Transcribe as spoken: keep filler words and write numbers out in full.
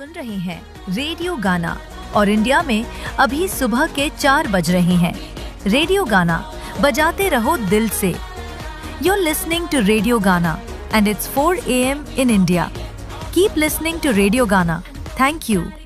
सुन रहे हैं रेडियो गाना और इंडिया में अभी सुबह के चार बज रहे हैं। रेडियो गाना बजाते रहो दिल से। You're listening to Radio Ghana and it's four a m in India. Keep listening to Radio Ghana. Thank you.